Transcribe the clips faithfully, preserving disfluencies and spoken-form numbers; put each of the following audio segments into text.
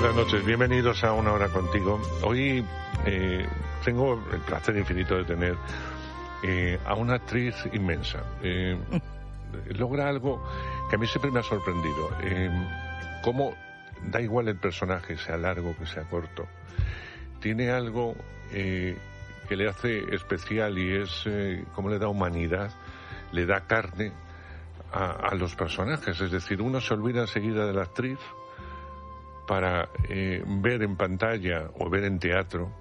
Buenas noches, bienvenidos a Una Hora Contigo. Hoy eh, tengo el placer infinito de tener eh, a una actriz inmensa. Eh, logra algo que a mí siempre me ha sorprendido. Eh, cómo da igual el personaje, sea largo que sea corto. Tiene algo eh, que le hace especial y es eh, cómo le da humanidad, le da carne a, a los personajes. Es decir, uno se olvida enseguida de la actriz para eh, ver en pantalla o ver en teatro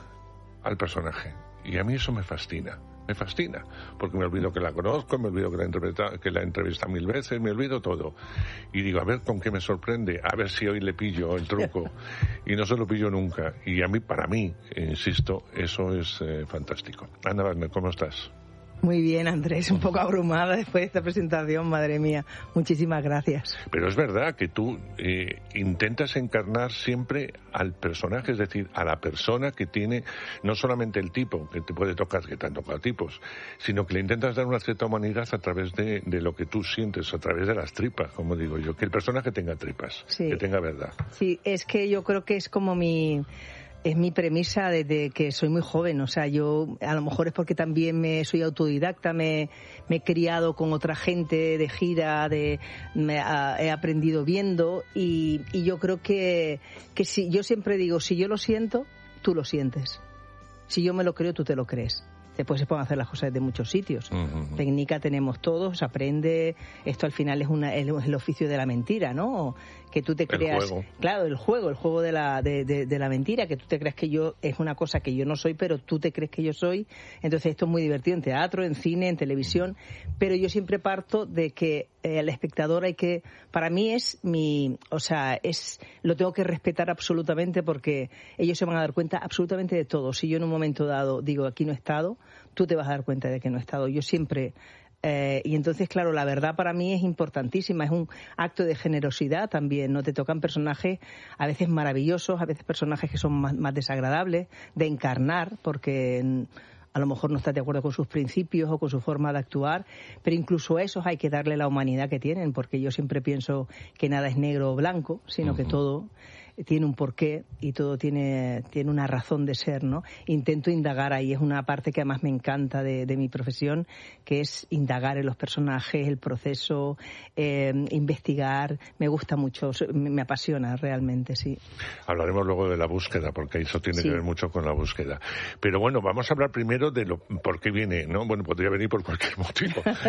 al personaje. Y a mí eso me fascina, me fascina, porque me olvido que la conozco, me olvido que la, interpreta, que la he entrevistado mil veces, me olvido todo. Y digo, a ver con qué me sorprende, a ver si hoy le pillo el truco. Y no se lo pillo nunca. Y a mí, para mí, eh, insisto, eso es eh, fantástico. Ana Wagner, ¿cómo estás? Muy bien, Andrés, un poco abrumada después de esta presentación, madre mía. Muchísimas gracias. Pero es verdad que tú eh, intentas encarnar siempre al personaje, es decir, a la persona que tiene no solamente el tipo, que te puede tocar, que te han tocado tipos, sino que le intentas dar una cierta humanidad a través de, de lo que tú sientes, a través de las tripas, como digo yo, que el personaje tenga tripas, sí, que tenga verdad. Sí, es que yo creo que es como mi... Es mi premisa desde que soy muy joven, o sea, yo a lo mejor es porque también me soy autodidacta, me, me he criado con otra gente de gira, de me, a, he aprendido viendo y, y yo creo que, que si yo siempre digo, si yo lo siento, tú lo sientes. Si yo me lo creo, tú te lo crees. Después se pueden hacer las cosas de muchos sitios. Uh-huh. Técnica tenemos todos, se aprende. Esto al final es, una, es el oficio de la mentira, ¿no? Que tú te creas... El juego. Claro, el juego, el juego de la, de, de, de la mentira, que tú te creas que yo es una cosa que yo no soy, pero tú te crees que yo soy. Entonces esto es muy divertido en teatro, en cine, en televisión. Pero yo siempre parto de que eh, al espectador hay que... Para mí es mi... O sea, es lo tengo que respetar absolutamente porque ellos se van a dar cuenta absolutamente de todo. Si yo en un momento dado digo, aquí no he estado, tú te vas a dar cuenta de que no he estado. Yo siempre... Eh, y entonces, claro, la verdad para mí es importantísima, es un acto de generosidad también, ¿no? Te tocan personajes a veces maravillosos, a veces personajes que son más, más desagradables de encarnar, porque a lo mejor no estás de acuerdo con sus principios o con su forma de actuar, pero incluso a esos hay que darle la humanidad que tienen, porque yo siempre pienso que nada es negro o blanco, sino uh-huh. que todo tiene un porqué y todo tiene, tiene una razón de ser, ¿no? Intento indagar ahí, es una parte que además me encanta de, de mi profesión, que es indagar en los personajes, el proceso, eh, investigar, me gusta mucho, me, me apasiona realmente, sí. Hablaremos luego de la búsqueda, porque eso tiene sí. que ver mucho con la búsqueda. Pero bueno, vamos a hablar primero de lo, por qué viene, ¿no? Bueno, podría venir por cualquier motivo,